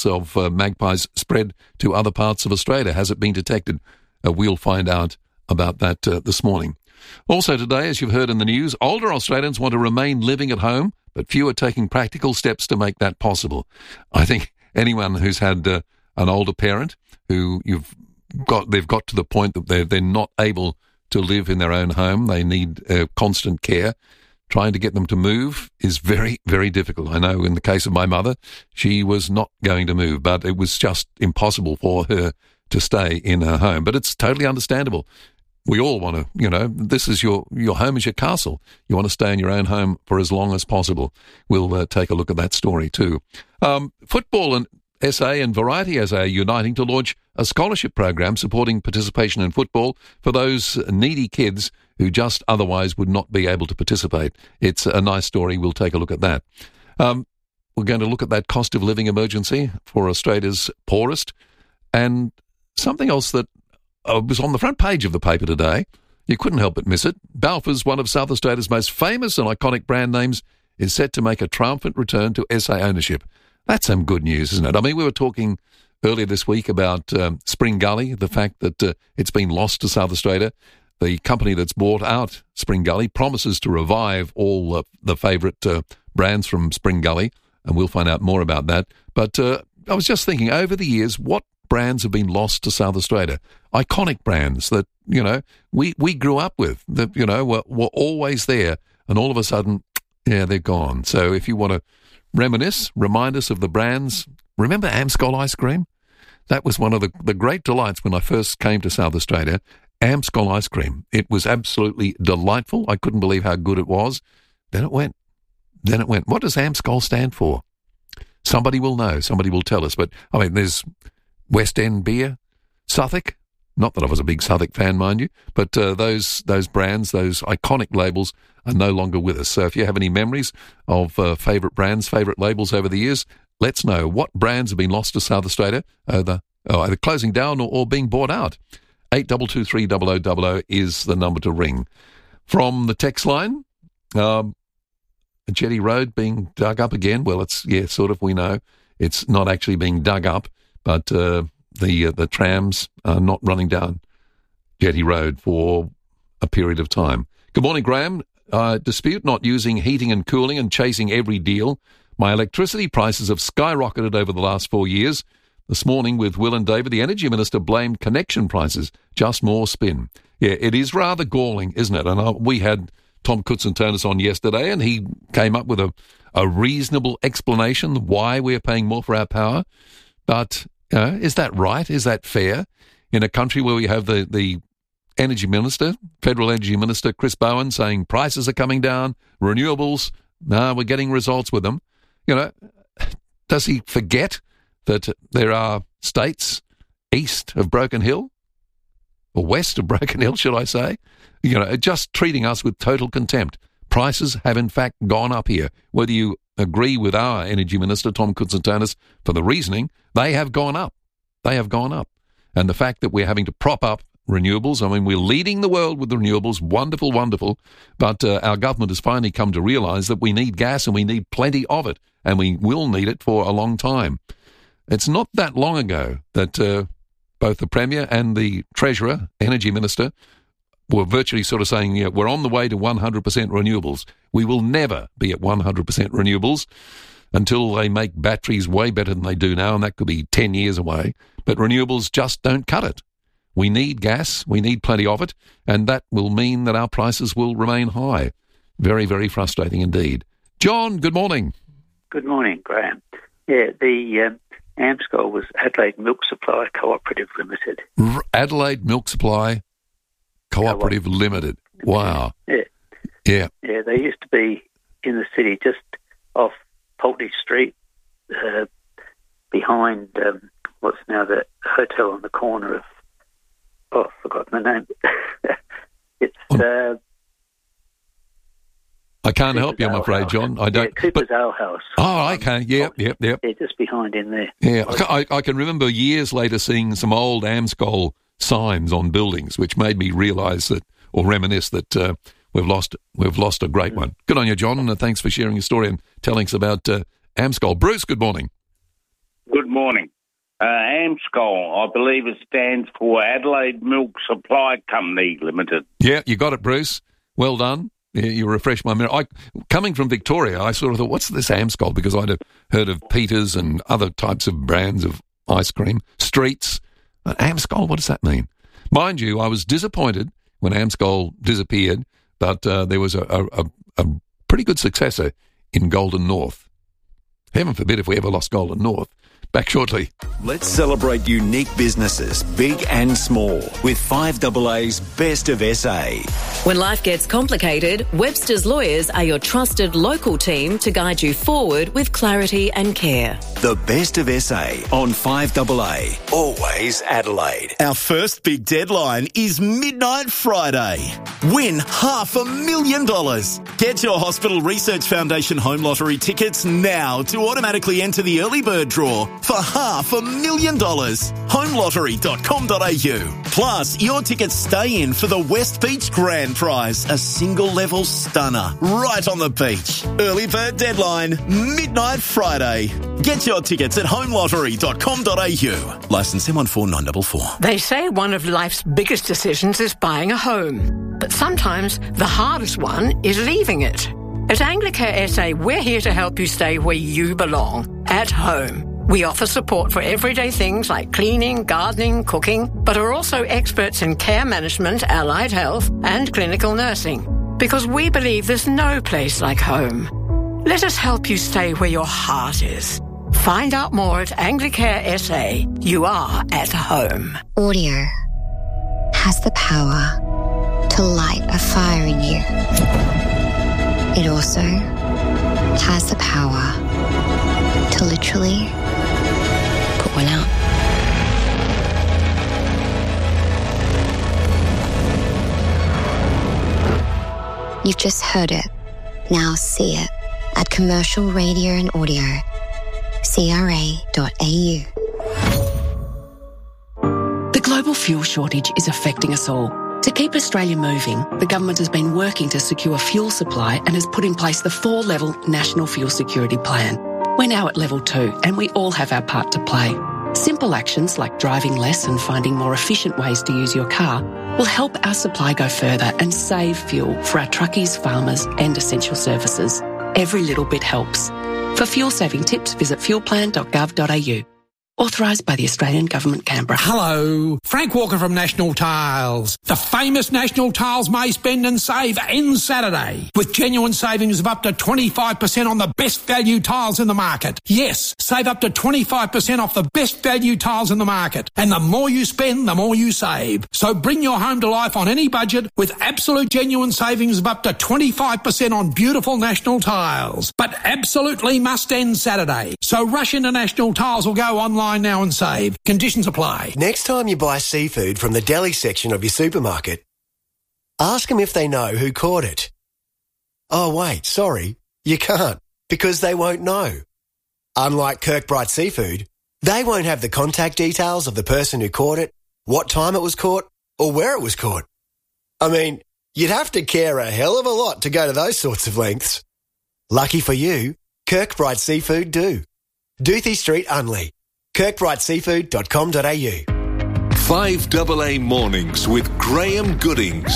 virus of magpies spread to other parts of Australia? Has it been detected? We'll find out about that this morning. Also today, as you've heard in the news, older Australians want to remain living at home, but few are taking practical steps to make that possible. I think anyone who's had an older parent who they've got to the point that they're not able to live in their own home, they need constant care. Trying to get them to move is very, very difficult. I know in the case of my mother, she was not going to move, but it was just impossible for her to stay in her home. But it's totally understandable. We all want to, this is your home is your castle. You want to stay in your own home for as long as possible. We'll take a look at that story too. Football and SA and Variety SA are uniting to launch a scholarship program supporting participation in football for those needy kids who just otherwise would not be able to participate. It's a nice story. We'll take a look at that. We're going to look at that cost of living emergency for Australia's poorest. And something else that was on the front page of the paper today, you couldn't help but miss it. Balfour's, one of South Australia's most famous and iconic brand names, is set to make a triumphant return to SA ownership. That's some good news, isn't it? I mean, we were talking earlier this week about Spring Gully, the fact that it's been lost to South Australia. The company that's bought out Spring Gully promises to revive all the favourite brands from Spring Gully, and we'll find out more about that. But I was just thinking, over the years, what brands have been lost to South Australia? Iconic brands that, we grew up with, that, were always there, and all of a sudden, they're gone. So if you want to reminisce, remind us of the brands. Remember Amscol ice cream? That was one of the great delights when I first came to South Australia. Amscol ice cream. It was absolutely delightful. I couldn't believe how good it was. Then it went. What does Amscol stand for? Somebody will know. Somebody will tell us. But, I mean, there's West End beer, Southwark. Not that I was a big Southwark fan, mind you, but those brands, those iconic labels are no longer with us. So if you have any memories of favourite brands, favourite labels over the years, let's know what brands have been lost to South Australia, either closing down or being bought out. 8223 is the number to ring. From the text line, Jetty Road being dug up again. Well, we know. It's not actually being dug up, but the trams are not running down Jetty Road for a period of time. Good morning, Graham. Dispute not using heating and cooling and chasing every deal. My electricity prices have skyrocketed over the last 4 years. This morning with Will and David, the Energy Minister blamed connection prices. Just more spin. Yeah, it is rather galling, isn't it? And we had Tom Koutsantonis on yesterday, and he came up with a reasonable explanation why we're paying more for our power. But is that right? Is that fair? In a country where we have the Energy Minister, Federal Energy Minister Chris Bowen, saying prices are coming down, renewables, we're getting results with them. Does he forget that there are states east of Broken Hill, or west of Broken Hill, should I say, just treating us with total contempt? Prices have in fact gone up here. Whether you agree with our Energy Minister, Tom Koutsantonis, for the reasoning, they have gone up. They have gone up. And the fact that we're having to prop up renewables, I mean, we're leading the world with the renewables, wonderful, wonderful, but our government has finally come to realise that we need gas and we need plenty of it, and we will need it for a long time. It's not that long ago that both the Premier and the Treasurer, Energy Minister, were virtually sort of saying, we're on the way to 100% renewables. We will never be at 100% renewables until they make batteries way better than they do now, and that could be 10 years away. But renewables just don't cut it. We need gas, we need plenty of it, and that will mean that our prices will remain high. Very, very frustrating indeed. John, good morning. Good morning, Graham. Yeah, the Amscol was Adelaide Milk Supply Cooperative Limited. Adelaide Milk Supply Cooperative Limited. Wow. Yeah. Yeah, they used to be in the city just off Pulteney Street, behind what's now the hotel on the corner of, I've forgotten the name. It's I can't help you, I'm afraid, John. I don't. Cooper's Ale House. Oh, okay. Yep. Yeah, just behind in there. Yeah, I can remember years later seeing some old Amscol signs on buildings, which made me realise that, or reminisce that we've lost a great one. Good on you, John, and thanks for sharing your story and telling us about Amscol. Bruce, good morning. Good morning. AMSCOL, I believe it stands for Adelaide Milk Supply Company Limited. Yeah, you got it, Bruce. Well done. You refreshed my memory. Coming from Victoria, I sort of thought, what's this AMSCOL? Because I'd heard of Peters and other types of brands of ice cream. Streets. AMSCOL, what does that mean? Mind you, I was disappointed when AMSCOL disappeared, but there was a pretty good successor in Golden North. Heaven forbid if we ever lost Golden North. Back shortly. Let's celebrate unique businesses, big and small, with 5AA's Best of SA. When life gets complicated, Webster's Lawyers are your trusted local team to guide you forward with clarity and care. The Best of SA on 5AA. Always Adelaide. Our first big deadline is Midnight Friday. Win $500,000. Get your Hospital Research Foundation Home Lottery tickets now to automatically enter the early bird draw for $500,000. Homelottery.com.au. Plus, your tickets stay in for the West Beach Grand Prize, a single-level stunner right on the beach. Early bird deadline, Midnight Friday. Get your tickets at homelottery.com.au. Licence M14944. They say one of life's biggest decisions is buying a home. But sometimes the hardest one is leaving it. At Anglicare SA, we're here to help you stay where you belong, at home. We offer support for everyday things like cleaning, gardening, cooking, but are also experts in care management, allied health, and clinical nursing. Because we believe there's no place like home. Let us help you stay where your heart is. Find out more at Anglicare SA. You are at home. Audio has the power to light a fire in you. It also has the power to literally put one out. You've just heard it. Now see it at Commercial Radio and Audio, CRA.au. The global fuel shortage is affecting us all. To keep Australia moving, the government has been working to secure fuel supply and has put in place the 4-level National Fuel Security Plan. We're now at level 2 and we all have our part to play. Simple actions like driving less and finding more efficient ways to use your car will help our supply go further and save fuel for our truckies, farmers and essential services. Every little bit helps. For fuel saving tips, visit fuelplan.gov.au. Authorised by the Australian Government, Canberra. Hello, Frank Walker from National Tiles. The famous National Tiles May Spend and Save ends Saturday with genuine savings of up to 25% on the best value tiles in the market. Yes, save up to 25% off the best value tiles in the market. And the more you spend, the more you save. So bring your home to life on any budget with absolute genuine savings of up to 25% on beautiful National Tiles. But absolutely must end Saturday. So rush into National Tiles or go online now and save. Conditions apply. Next time you buy seafood from the deli section of your supermarket, ask them if they know who caught it. Oh, wait, sorry, you can't, because they won't know. Unlike Kirkbride Seafood, they won't have the contact details of the person who caught it, what time it was caught, or where it was caught. I mean, you'd have to care a hell of a lot to go to those sorts of lengths. Lucky for you, Kirkbride Seafood do. Doothie Street, Unley. KirkbrideSeafood.com.au. 5AA Mornings with Graham Goodings.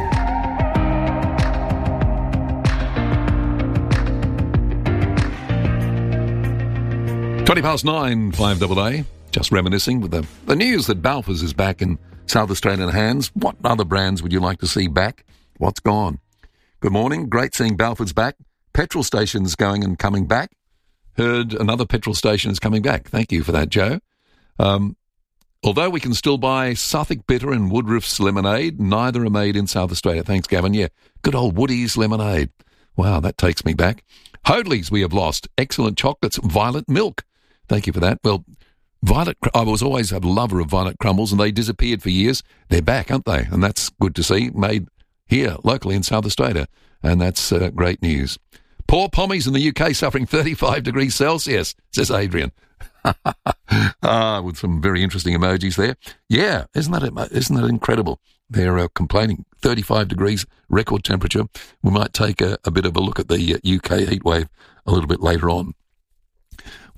Twenty past 9, 5AA. Just reminiscing with the news that Balfours is back in South Australian hands. What other brands would you like to see back? What's gone? Good morning. Great seeing Balfours back. Petrol stations going and coming back. Heard another petrol station is coming back. Thank you for that, Joe. Although we can still buy Suffolk Bitter and Woodruff's lemonade, neither are made in South Australia. Thanks, Gavin. Yeah, good old Woody's lemonade. Wow, that takes me back. Hoadley's we have lost. Excellent chocolates. Violet milk. Thank you for that. Well, I was always a lover of Violet Crumbles, and they disappeared for years. They're back, aren't they? And that's good to see. Made here, locally in South Australia. And that's great news. Poor pommies in the UK suffering 35 degrees Celsius, says Adrian. With some very interesting emojis there. Yeah, isn't that incredible? They're complaining. 35 degrees record temperature. We might take a bit of a look at the UK heatwave a little bit later on. Well,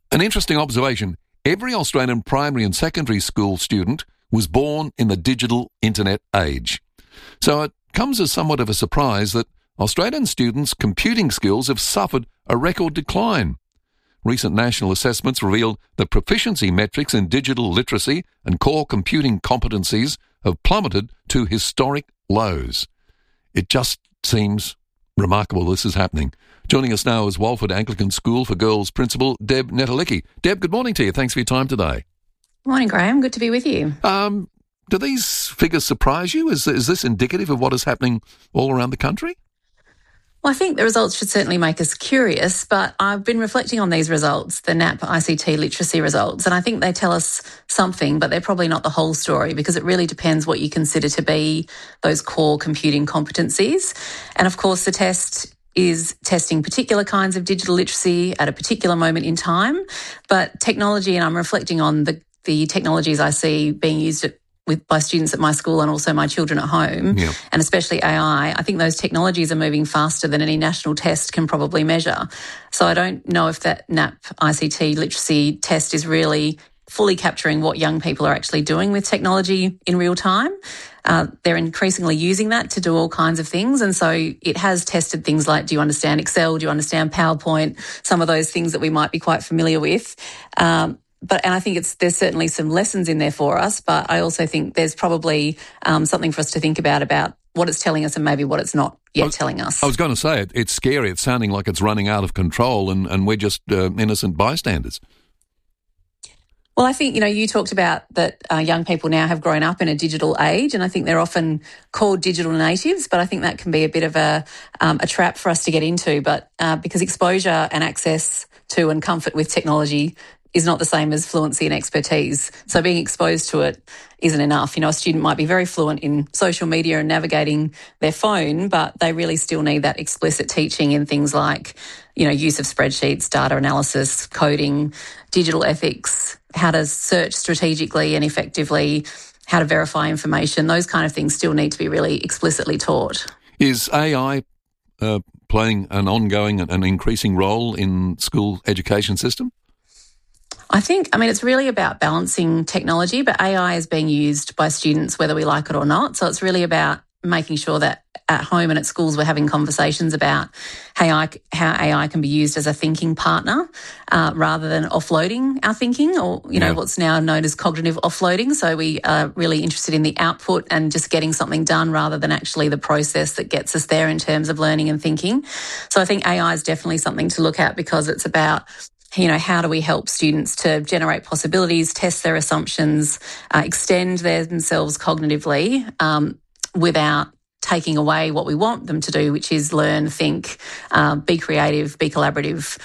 An interesting observation. Every Australian primary and secondary school student was born in the digital internet age. So it comes as somewhat of a surprise that Australian students' computing skills have suffered a record decline. Recent national assessments revealed that proficiency metrics in digital literacy and core computing competencies have plummeted to historic lows. It just seems remarkable this is happening. Joining us now is Walford Anglican School for Girls Principal Deb Netalicki. Deb, good morning to you. Thanks for your time today. Morning, Graham. Good to be with you. Do these figures surprise you? Is this indicative of what is happening all around the country? Well, I think the results should certainly make us curious, but I've been reflecting on these results, the NAP ICT literacy results, and I think they tell us something, but they're probably not the whole story because it really depends what you consider to be those core computing competencies. And of course, the test is testing particular kinds of digital literacy at a particular moment in time, but technology, and I'm reflecting on the technologies I see being used by students at my school and also my children at home, and especially AI, I think those technologies are moving faster than any national test can probably measure. So I don't know if that NAP ICT literacy test is really fully capturing what young people are actually doing with technology in real time. They're increasingly using that to do all kinds of things. And so it has tested things like, do you understand Excel? Do you understand PowerPoint? Some of those things that we might be quite familiar with. And I think there's certainly some lessons in there for us, but I also think there's probably something for us to think about what it's telling us and maybe what it's not yet telling us. I was going to say, it's scary. It's sounding like it's running out of control and we're just innocent bystanders. Well, I think, you talked about that young people now have grown up in a digital age, and I think they're often called digital natives, but I think that can be a bit of a trap for us to get into. But because exposure and access to and comfort with technology is not the same as fluency and expertise. So being exposed to it isn't enough. A student might be very fluent in social media and navigating their phone, but they really still need that explicit teaching in things like, use of spreadsheets, data analysis, coding, digital ethics, how to search strategically and effectively, how to verify information. Those kind of things still need to be really explicitly taught. Is AI playing an ongoing and increasing role in school education system? I think, it's really about balancing technology, but AI is being used by students whether we like it or not. So it's really about making sure that at home and at schools we're having conversations about how AI can be used as a thinking partner rather than offloading our thinking or, what's now known as cognitive offloading. So we are really interested in the output and just getting something done rather than actually the process that gets us there in terms of learning and thinking. So I think AI is definitely something to look at because it's about how do we help students to generate possibilities, test their assumptions, extend themselves cognitively without taking away what we want them to do, which is learn, think, be creative, be collaborative.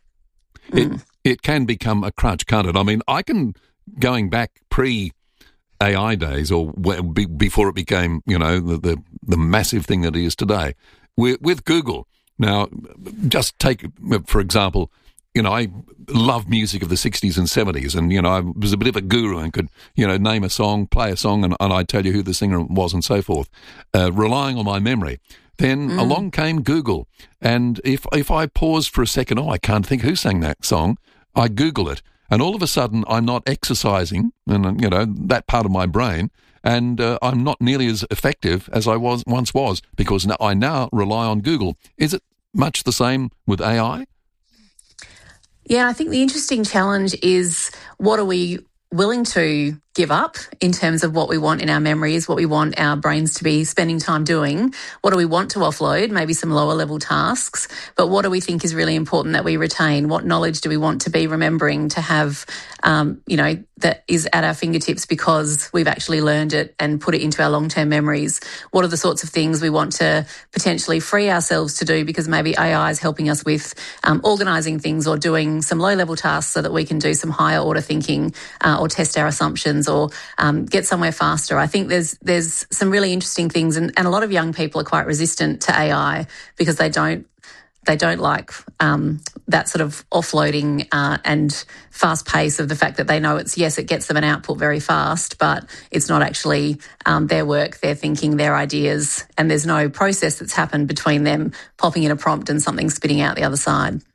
It can become a crutch, can't it? I can, going back pre-AI days or before it became, the massive thing that it is today, with Google. Now, just take, for example, I love music of the 60s and 70s and, I was a bit of a guru and could, name a song, play a song and I'd tell you who the singer was and so forth, relying on my memory. Then along came Google. And if I paused for a second, I can't think who sang that song, I Google it. And all of a sudden I'm not exercising and, that part of my brain and I'm not nearly as effective as I once was because I now rely on Google. Is it much the same with AI? Yeah, I think the interesting challenge is what are we willing to give up in terms of what we want in our memories, what we want our brains to be spending time doing, what do we want to offload, maybe some lower level tasks, but what do we think is really important that we retain? What knowledge do we want to be remembering to have, that is at our fingertips because we've actually learned it and put it into our long-term memories? What are the sorts of things we want to potentially free ourselves to do because maybe AI is helping us with organising things or doing some low-level tasks so that we can do some higher order thinking or test our assumptions or get somewhere faster. I think there's some really interesting things and a lot of young people are quite resistant to AI because they don't like that sort of offloading and fast pace of the fact that they know it gets them an output very fast, but it's not actually their work, their thinking, their ideas, and there's no process that's happened between them popping in a prompt and something spitting out the other side.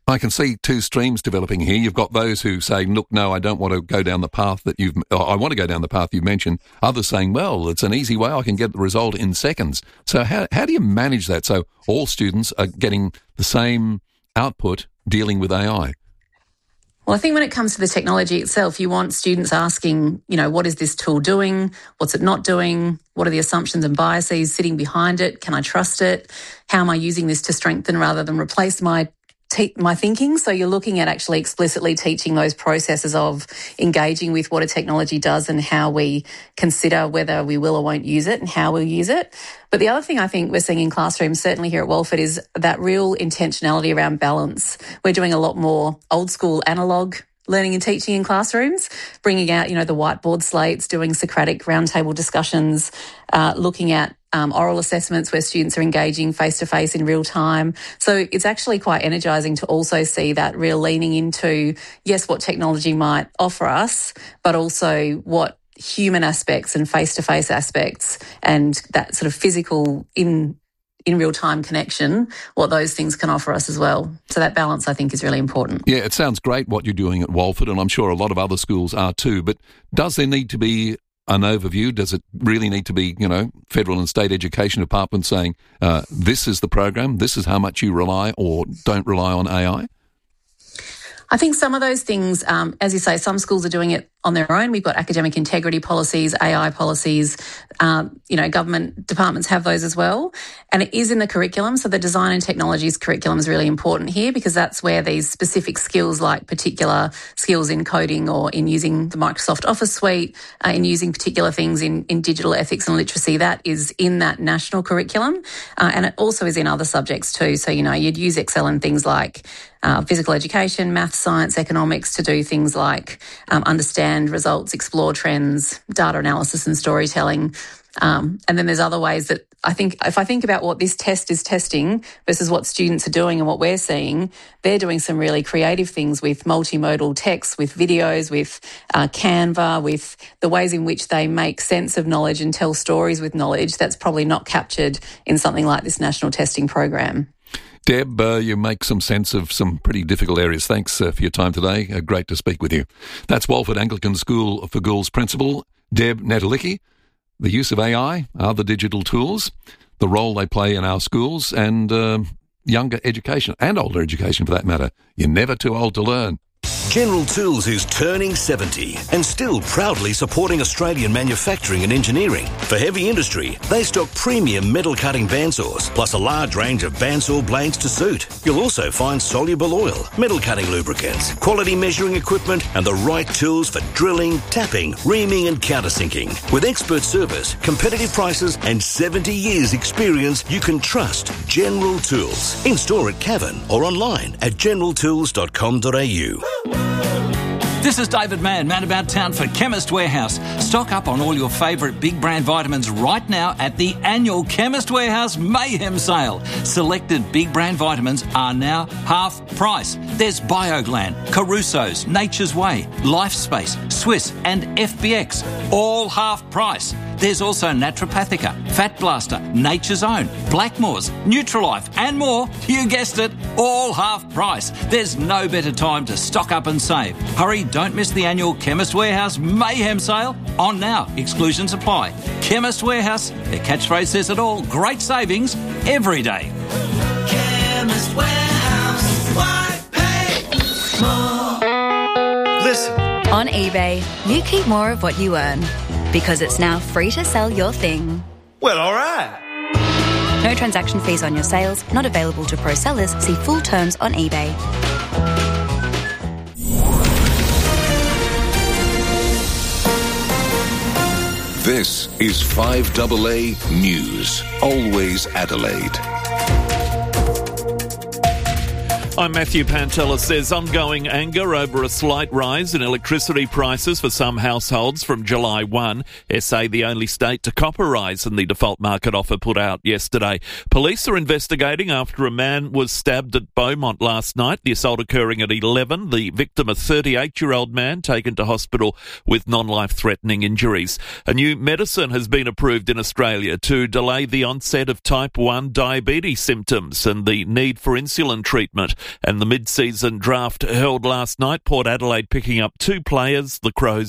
I can see two streams developing here. You've got those who say, look, no, I don't want to go down the path I want to go down the path you've mentioned. Others saying, well, it's an easy way. I can get the result in seconds. So how do you manage that so all students are getting the same output dealing with AI? Well, I think when it comes to the technology itself, you want students asking, what is this tool doing? What's it not doing? What are the assumptions and biases sitting behind it? Can I trust it? How am I using this to strengthen rather than replace my thinking? So you're looking at actually explicitly teaching those processes of engaging with what a technology does and how we consider whether we will or won't use it and how we'll use it. But the other thing I think we're seeing in classrooms, certainly here at Walford, is that real intentionality around balance. We're doing a lot more old school analog learning and teaching in classrooms, bringing out, the whiteboard slates, doing Socratic roundtable discussions, looking at oral assessments where students are engaging face-to-face in real time. So it's actually quite energising to also see that real leaning into, yes, what technology might offer us, but also what human aspects and face-to-face aspects and that sort of physical in real-time connection, what those things can offer us as well. So that balance, I think, is really important. Yeah, it sounds great what you're doing at Walford, and I'm sure a lot of other schools are too, but does there need to be an overview? Does it really need to be, federal and state education departments saying, this is the program, this is how much you rely or don't rely on AI? I think some of those things, as you say, some schools are doing it on their own. We've got academic integrity policies, AI policies, government departments have those as well. And it is in the curriculum. So the design and technologies curriculum is really important here because that's where these specific skills like particular skills in coding or in using the Microsoft Office suite, in using particular things in digital ethics and literacy, that is in that national curriculum. And it also is in other subjects too. So, you'd use Excel in things like physical education, math, science, economics to do things like understand results, explore trends, data analysis and storytelling. And then there's other ways that I think, if I think about what this test is testing versus what students are doing and what we're seeing, they're doing some really creative things with multimodal text, with videos, with Canva, with the ways in which they make sense of knowledge and tell stories with knowledge that's probably not captured in something like this national testing program. Deb, you make some sense of some pretty difficult areas. Thanks for your time today. Great to speak with you. That's Walford Anglican School for Girls Principal, Deb Natalicki. The use of AI, other digital tools, the role they play in our schools and younger education and older education for that matter. You're never too old to learn. General Tools is turning 70 and still proudly supporting Australian manufacturing and engineering. For heavy industry, they stock premium metal cutting bandsaws, plus a large range of bandsaw blades to suit. You'll also find soluble oil, metal cutting lubricants, quality measuring equipment, and the right tools for drilling, tapping, reaming, and countersinking. With expert service, competitive prices, and 70 years' experience, you can trust General Tools. In store at Cavan or online at generaltools.com.au. This is David Mann about town for Chemist Warehouse. Stock up on all your favourite big brand vitamins right now at the annual Chemist Warehouse Mayhem Sale. Selected big brand vitamins are now half price. There's BioGlan, Caruso's, Nature's Way, LifeSpace, Swiss and FBX, all half price. There's also Naturopathica, Fat Blaster, Nature's Own, Blackmore's, Nutrilife and more. You guessed it, all half price. There's no better time to stock up and save. Hurry, don't miss the annual Chemist Warehouse Mayhem Sale. On now, exclusions apply. Chemist Warehouse, their catchphrase says it all. Great savings every day. Chemist Warehouse, why pay more? Listen. On eBay, you keep more of what you earn. Because it's now free to sell your thing. Well, all right. No transaction fees on your sales, not available to pro sellers. See full terms on eBay. This is 5AA News. Always Adelaide. I'm Matthew Pantelis. There's ongoing anger over a slight rise in electricity prices for some households from July 1. SA, the only state to cop a rise in the default market offer put out yesterday. Police are investigating after a man was stabbed at Beaumont last night, the assault occurring at 11. The victim, a 38-year-old man, taken to hospital with non-life-threatening injuries. A new medicine has been approved in Australia to delay the onset of type 1 diabetes symptoms and the need for insulin treatment. And the mid-season draft held last night. Port Adelaide picking up 2 players. The Crows